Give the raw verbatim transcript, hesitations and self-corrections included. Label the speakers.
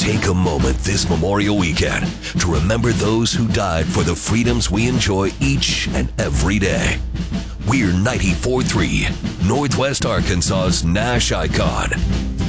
Speaker 1: Take a moment this Memorial Weekend to remember those who died for the freedoms we enjoy each and every day. We're ninety-four point three, Northwest Arkansas's Nash icon,